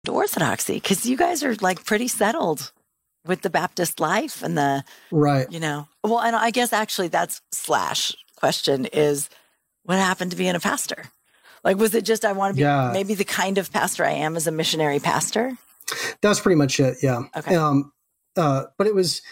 Orthodoxy? Because you guys are like pretty settled with the Baptist life and right. Well, and I guess actually that's / question is what happened to being a pastor? Like, was it just, I want to be maybe the kind of pastor I am as a missionary pastor? That's pretty much it. Yeah. Okay. But it was,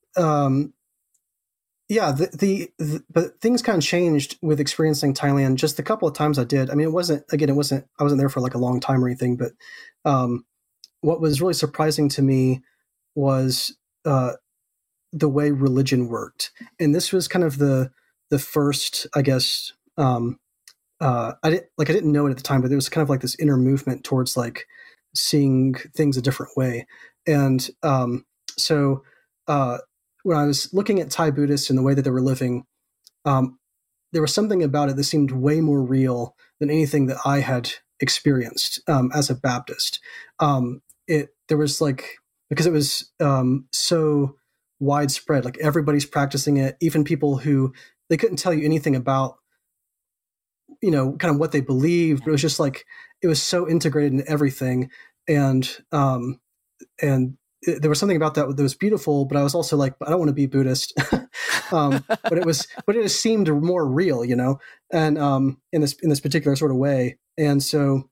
but things kind of changed with experiencing Thailand. Just a couple of times I did. I mean, I wasn't there for like a long time or anything, but what was really surprising to me was the way religion worked. And this was kind of the first, I guess, I didn't know it at the time, but there was kind of like this inner movement towards like seeing things a different way. And so when I was looking at Thai Buddhists and the way that they were living, there was something about it that seemed way more real than anything that I had experienced as a Baptist. There was like, because it was so widespread, like everybody's practicing it, even people who they couldn't tell you anything about, kind of what they believed, but it was just like, it was so integrated in everything. And there was something about that was beautiful, but I was also like, I don't want to be Buddhist. But it just seemed more real, and in this particular sort of way. And so,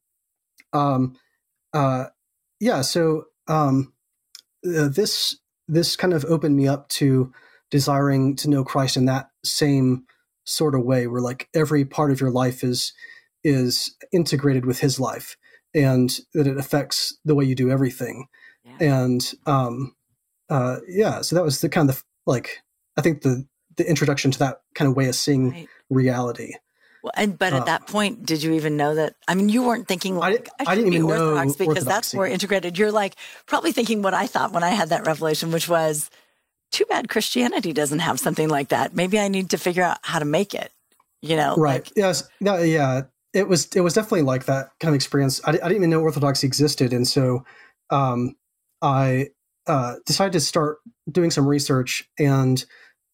this kind of opened me up to desiring to know Christ in that same sort of way, where like every part of your life is integrated with His life, and that it affects the way you do everything. Yeah. And so that was the kind of like, I think the introduction to that kind of way of seeing reality. Well, but at that point, did you even know that? I mean, you weren't thinking like, I didn't even know Orthodox because Orthodoxy. That's more integrated. You're like probably thinking what I thought when I had that revelation, which was, too bad Christianity doesn't have something like that. Maybe I need to figure out how to make it, Right. Like, yes. No, yeah. It was definitely like that kind of experience. I didn't even know Orthodoxy existed. And so I decided to start doing some research, and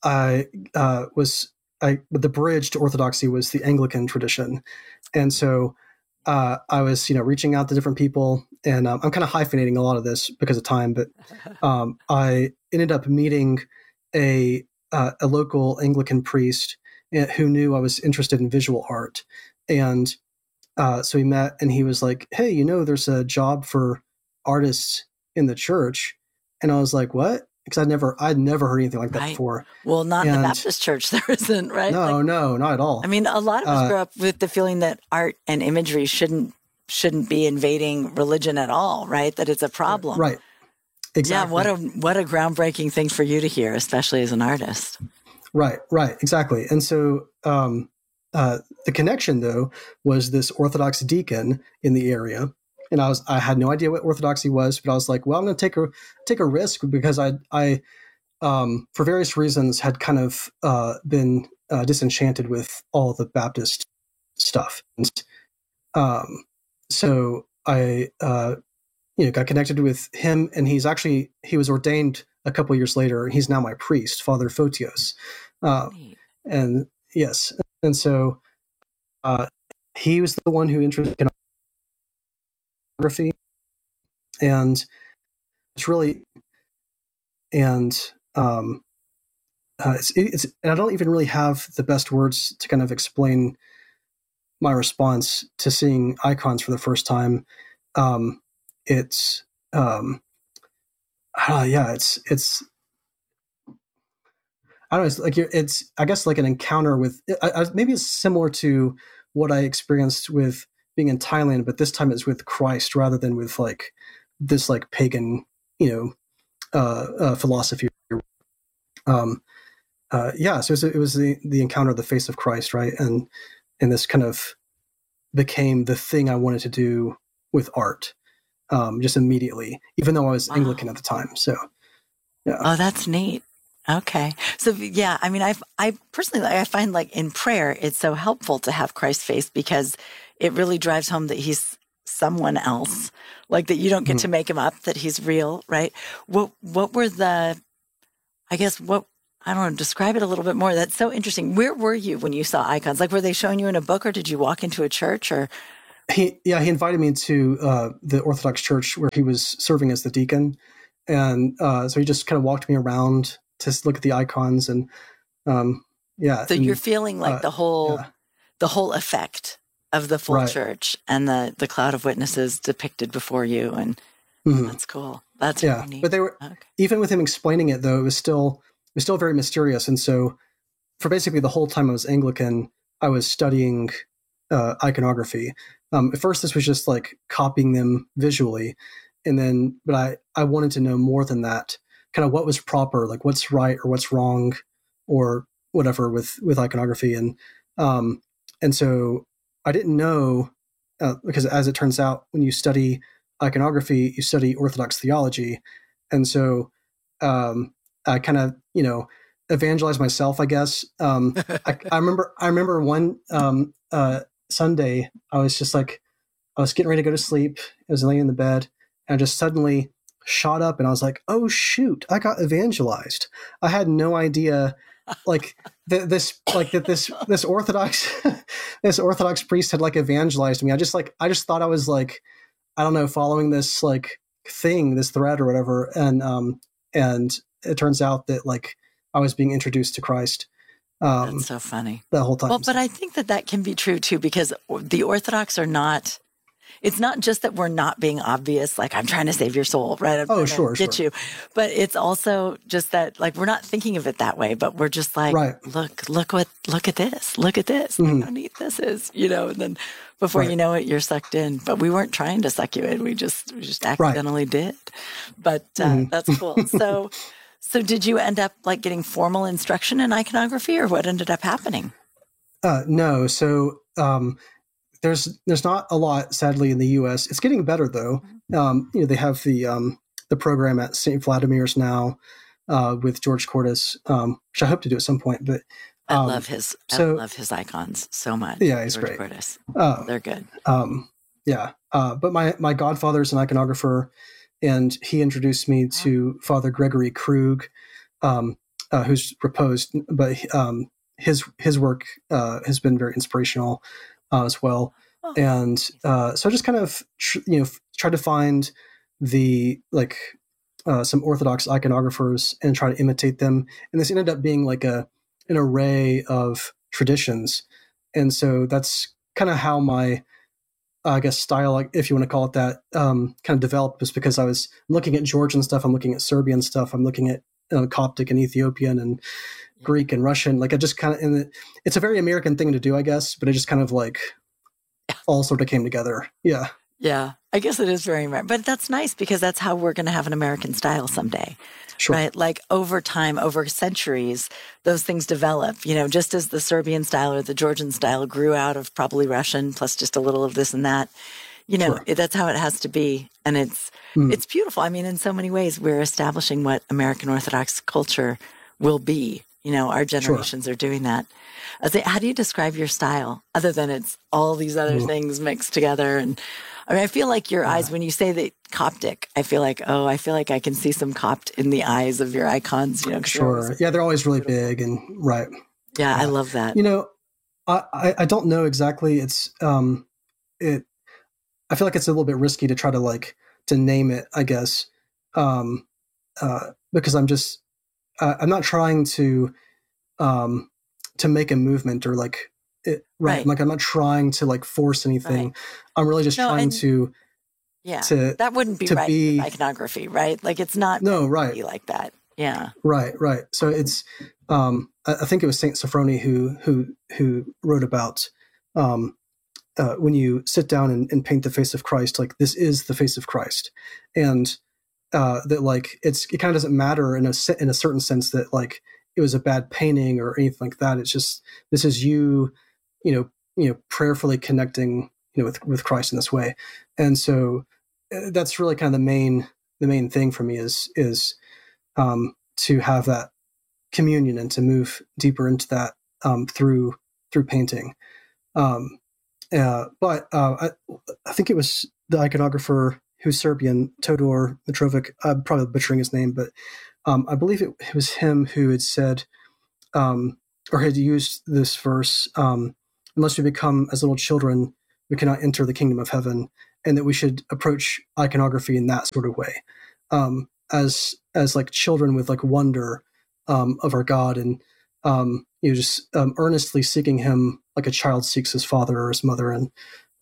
the bridge to Orthodoxy was the Anglican tradition. And so I was, reaching out to different people, and I'm kind of hyphenating a lot of this because of time, but I ended up meeting a local Anglican priest who knew I was interested in visual art. And so we met, and he was like, hey, there's a job for artists in the church. And I was like, what? Because I'd never heard anything like that before. Well, not in the Baptist church, there isn't, right? No, not at all. I mean, a lot of us grew up with the feeling that art and imagery shouldn't be invading religion at all, right? That it's a problem. Right. Exactly. Yeah, what a groundbreaking thing for you to hear, especially as an artist. Right, exactly. And so the connection, though, was this Orthodox deacon in the area. And I had no idea what Orthodoxy was, but I was like, well, I'm going to take a risk, because I for various reasons had kind of been disenchanted with all the Baptist stuff. And so I got connected with him, and he was ordained a couple years later. He's now my priest, Father Photios. And yes, and so he was the one who introduced photography, and it's really, and it's and I don't even really have the best words to kind of explain my response to seeing icons for the first time. It's it's I don't know. It's like it's I guess like an encounter with maybe it's similar to what I experienced with being in Thailand, but this time it's with Christ rather than with like this like pagan philosophy. So it was the encounter of the face of Christ, right? And this kind of became the thing I wanted to do with art, just immediately, even though I was Anglican at the time. So, yeah. Oh, that's neat. Okay. So, yeah, I mean, I personally, I find like in prayer, it's so helpful to have Christ's face, because it really drives home that he's someone else, like that you don't get to make him up, that he's real, right? What were I don't know, describe it a little bit more. That's so interesting. Where were you when you saw icons? Like, were they showing you in a book, or did you walk into a church, or? he invited me to the Orthodox Church where he was serving as the deacon, and so he just kind of walked me around to look at the icons, and yeah. So and, you're feeling like yeah, the whole effect of the full right. church and the cloud of witnesses depicted before you, and Mhm. that's cool. That's Yeah, really neat. but they were Okay. even with him explaining it though, it was still very mysterious, and so for basically the whole time I was Anglican, I was studying iconography. At first, this was just like copying them visually, and then, but I wanted to know more than that. Kind of what was proper, like what's right or what's wrong, or whatever with iconography, um, and so I didn't know because as it turns out, when you study iconography, you study Orthodox theology, and so I kind of evangelize myself, I guess. I remember one Sunday, I was just like, I was getting ready to go to sleep. I was laying in the bed, and I just suddenly shot up, and I was like, "Oh shoot! I got evangelized." I had no idea, like this Orthodox this Orthodox priest had like evangelized me. I just thought I was like, I don't know, following this like thing, this thread or whatever, and it turns out that like I was being introduced to Christ That's so funny. the whole time. Well, but I think that can be true too, because the Orthodox are not. It's not just that we're not being obvious, like I'm trying to save your soul, right? I'm trying to get you, but it's also just that like we're not thinking of it that way, but we're just like, right. look at this, Mm-hmm. look how neat this is, and then before you know it, you're sucked in. But we weren't trying to suck you in; we just accidentally did. But that's cool. So did you end up like getting formal instruction in iconography, or what ended up happening? No, so there's not a lot, sadly, in the U.S. It's getting better though. They have the program at St. Vladimir's now with George Cordes, which I hope to do at some point. But I love his icons so much. Yeah, he's George great. Cordes. They're good. Yeah, but my godfather's an iconographer, and he introduced me to Father Gregory Krug, who's reposed, but his work has been very inspirational as well. Oh. And so I just kind of tried to find the some Orthodox iconographers and try to imitate them, and this ended up being like an array of traditions, and so that's kind of how my I guess style, if you want to call it that, kind of developed, was because I was looking at Georgian stuff, I'm looking at Serbian stuff, I'm looking at Coptic and Ethiopian and Greek and Russian. Like I just kind of, and it's a very American thing to do, I guess, but it just kind of like all sort of came together. Yeah. Yeah. I guess it is very American, but that's nice because that's how we're going to have an American style someday. Sure. Right? Like over time, over centuries, those things develop, just as the Serbian style or the Georgian style grew out of probably Russian plus just a little of this and that, Sure. That's how it has to be. And it's beautiful. I mean, in so many ways, we're establishing what American Orthodox culture will be. Our generations are doing that. How do you describe your style other than it's all these other things mixed together? And I mean, I feel like your eyes, when you say that Coptic, I feel like I can see some Copt in the eyes of your icons, Sure. Yeah. They're always really big and right. Yeah. I love that. I don't know exactly. It's, I feel like it's a little bit risky to try to name it, I guess. Because I'm not trying to make a movement or right. Like I'm not trying to force anything. Right. I'm really just trying to. Yeah, that wouldn't be right with iconography, right? Like it's not right like that. Yeah, right. So it's I think it was Saint Sophrony who wrote about when you sit down and paint the face of Christ, like this is the face of Christ, and that it kind of doesn't matter in a certain sense that it was a bad painting or anything like that. It's just this is you prayerfully connecting with Christ in this way, and so that's really kind of the main thing for me is to have that communion and to move deeper into that through painting. But I think it was the iconographer who's Serbian, Todor Mitrovic. I'm probably butchering his name, but I believe it was him who had said or had used this verse, unless we become as little children, we cannot enter the kingdom of heaven, and that we should approach iconography in that sort of way, as like children with like wonder of our God, and just earnestly seeking Him like a child seeks his father or his mother, and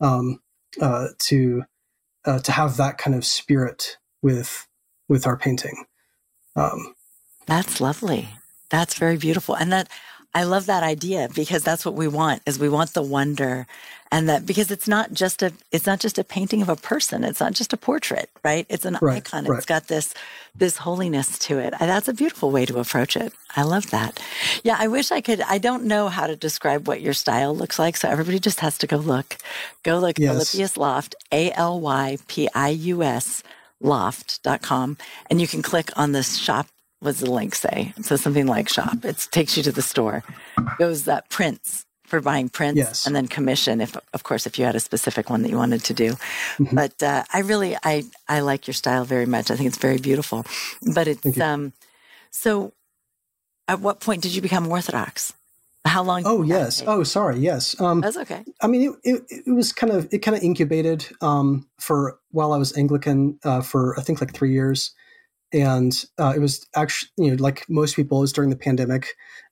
to have that kind of spirit with our painting. That's lovely. That's very beautiful. And that, I love that idea, because that's what we want, is we want the wonder, and that, because it's not just a painting of a person. It's not just a portrait, right? It's an icon. It's got this holiness to it. And that's a beautiful way to approach it. I love that. Yeah. I wish I could. I don't know how to describe what your style looks like. So everybody just has to go look. Yes. Alypius Loft, ALYPIUS loft.com. And you can click on this shop. What's the link say? It says something like shop. It takes you to the store. It goes that prints, for buying prints, yes. And then commission, if you had a specific one that you wanted to do. Mm-hmm. But I like your style very much. I think it's very beautiful. But it's so at what point did you become Orthodox? How long? Oh, yes. Oh, sorry. Yes. That's okay. I mean, it was kind of incubated for while I was Anglican for I think like 3 years. And it was actually, like most people, it was during the pandemic.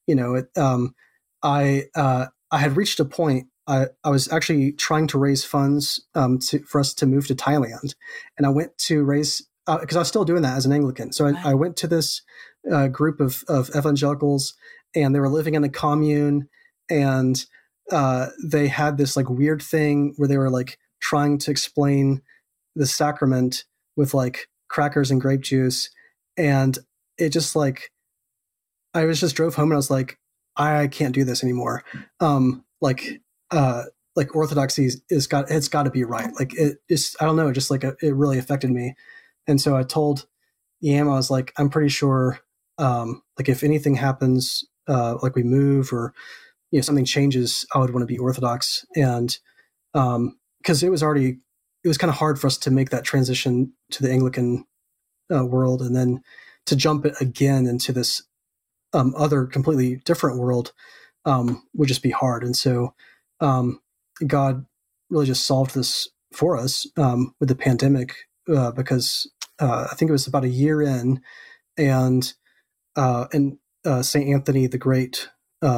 I had reached a point. I was actually trying to raise funds for us to move to Thailand, and I went to raise because I was still doing that as an Anglican. So I went to this group of evangelicals, and they were living in a commune, and they had this like weird thing where they were like trying to explain the sacrament with like crackers and grape juice, and it just like I was just drove home and I was like, I can't do this anymore. Like orthodoxy it's got to be right. Like it just, I don't know, just like it really affected me. And so I told Yam, I was like, I'm pretty sure like if anything happens, like we move or something changes, I would want to be Orthodox. And because it was kind of hard for us to make that transition to the Anglican world, and then to jump it again into this other completely different world would just be hard. And so God really just solved this for us with the pandemic, because I think it was about a year in, and St. Anthony the Great,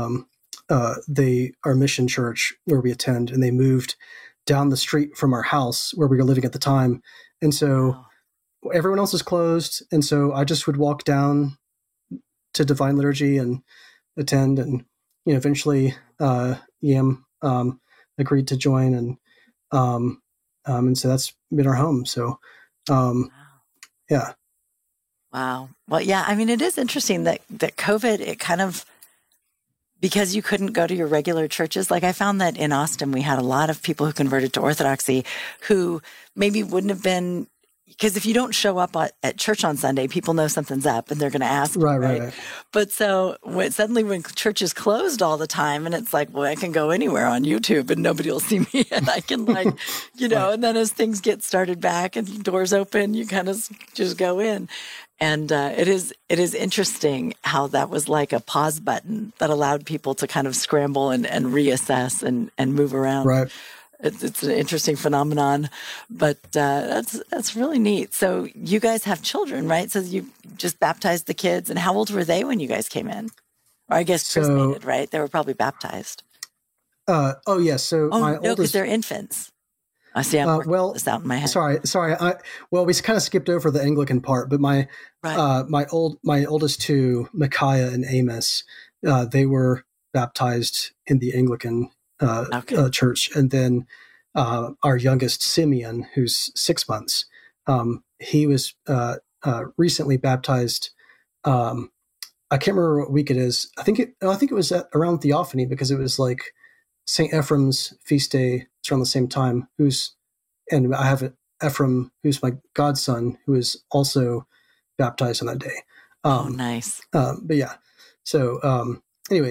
our mission church where we attend, and they moved down the street from our house where we were living at the time. And so everyone else is closed. And so I just would walk down to Divine Liturgy and attend. And, eventually Yam agreed to join. And so that's been our home. So, yeah. Wow. Well, yeah, I mean, it is interesting that COVID, it kind of, because you couldn't go to your regular churches. Like I found that in Austin, we had a lot of people who converted to Orthodoxy who maybe wouldn't have been, because if you don't show up at church on Sunday, people know something's up and they're going to ask. Right. But so suddenly when church is closed all the time, and it's like, well, I can go anywhere on YouTube and nobody will see me, and I can like, and then as things get started back and doors open, you kind of just go in. And it is interesting how that was like a pause button that allowed people to kind of scramble and reassess and move around. Right. It's an interesting phenomenon, but that's really neat. So you guys have children, right? So you just baptized the kids, and how old were they when you guys came in? Or I guess chrismated, right? They were probably baptized. Oh yes. So my no, because they're infants. I see. I'm working this out in my head. Sorry. We kind of skipped over the Anglican part, but my oldest two, Micaiah and Amos, they were baptized in the Anglican church, and then our youngest Simeon, who's 6 months, he was recently baptized. I can't remember what week it is. I think it was around Theophany, because it was like St. Ephraim's feast day. It's around the same time. And I have Ephraim, who's my godson, who is also baptized on that day. Nice. But yeah. So anyway,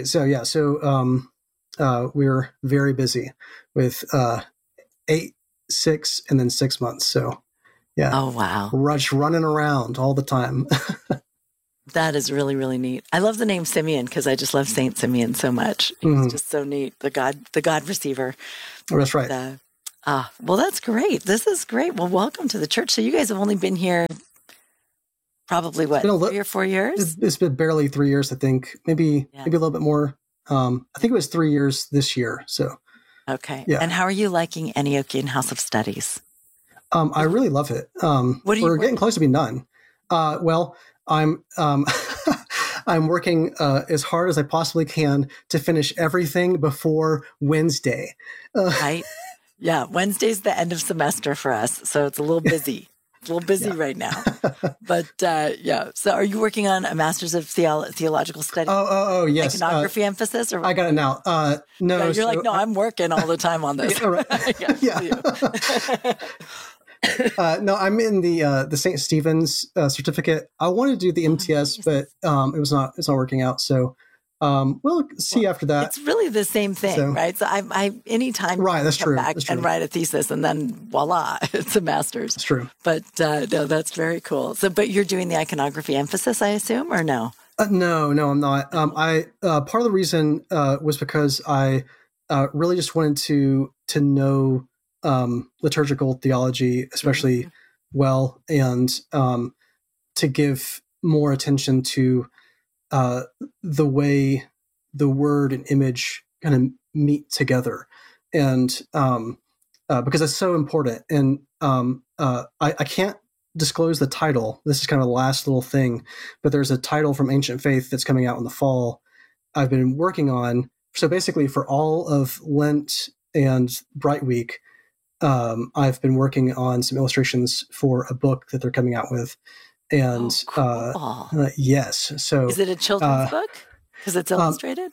we're very busy with 8, 6, and then 6 months. So yeah. Oh wow. Running around all the time. That is really, really neat. I love the name Simeon because I just love Saint Simeon so much. He's just so neat. The God receiver. That's right. Well, that's great. This is great. Well, welcome to the church. So you guys have only been here probably what, 3 or 4 years? It's been barely 3 years, I think. Maybe a little bit more. I think it was 3 years this year. So okay. Yeah. And how are you liking Antiochian House of Studies? I really love it. We're getting close to being done. Well, I'm I'm working as hard as I possibly can to finish everything before Wednesday. Right? Yeah, Wednesday's the end of semester for us, so it's a little busy. It's a little busy right now. But yeah, so are you working on a Master's of Theological Studies? Oh, yes. Iconography emphasis? Or I got it now. No, you're like, no, I'm working all the time on this. Right. No, I'm in the St. Stephen's certificate. I wanted to do the MTS, but it's not working out. So we'll see after that. It's really the same thing, right? So I anytime that's true. Back and write a thesis, and then voila, it's a master's. That's true. But no, that's very cool. So, but you're doing the iconography emphasis, I assume, or no? No, I'm not. I part of the reason was because I really just wanted to know liturgical theology, especially well, and to give more attention to the way the word and image kind of meet together, and because it's so important. And I can't disclose the title. This is kind of the last little thing, but there's a title from Ancient Faith that's coming out in the fall. I've been working on. So basically, for all of Lent and Bright Week, I've been working on some illustrations for a book that they're coming out with. And cool. yes, so is it a children's book? Because it's illustrated.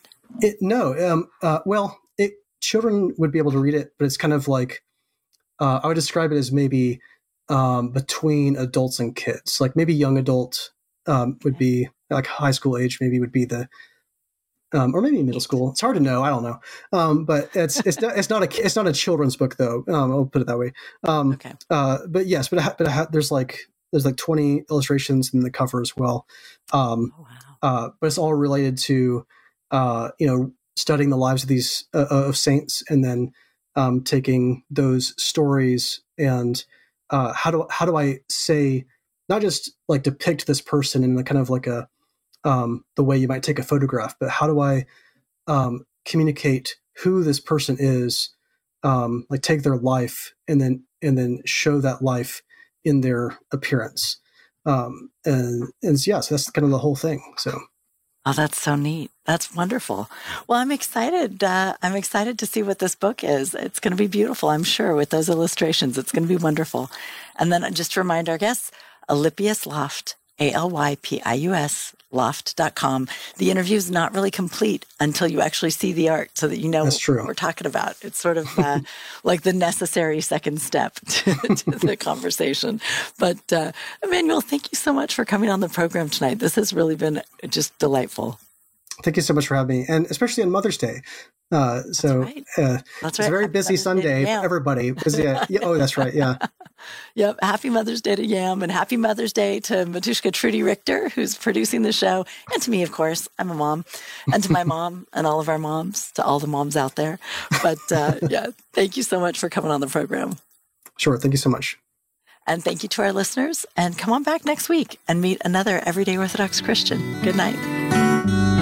Well, children would be able to read it, but it's kind of like I would describe it as maybe between adults and kids. Like maybe young adult would be like high school age. Maybe would be the or maybe middle school. It's hard to know. I don't know. But it's not a children's book though. I'll put it that way. Okay. But yes, there's like 20 illustrations in the cover as well. But it's all related to studying the lives of these of saints, and then taking those stories and how do I say, not just like depict this person in the kind of like a the way you might take a photograph, but how do I communicate who this person is, like take their life and then show that life in their appearance. So that's kind of the whole thing. So. Oh, that's so neat. That's wonderful. Well, I'm excited. I'm excited to see what this book is. It's going to be beautiful, I'm sure, with those illustrations. It's going to be wonderful. And then just to remind our guests, Alypius Loft, Alypius Loft.com. The interview is not really complete until you actually see the art, so that you know what we're talking about. It's sort of like the necessary second step to the conversation. But Emmanuel, thank you so much for coming on the program tonight. This has really been just delightful. Thank you so much for having me, and especially on Mother's Day. It's a very busy Sunday for everybody. Oh, that's right. Yeah. Yep. Happy Mother's Day to Yam, and happy Mother's Day to Matushka Trudy Richter, who's producing the show, and to me, of course. I'm a mom, and to my mom and all of our moms, to all the moms out there. But thank you so much for coming on the program. Sure. Thank you so much. And thank you to our listeners. And come on back next week and meet another Everyday Orthodox Christian. Good night.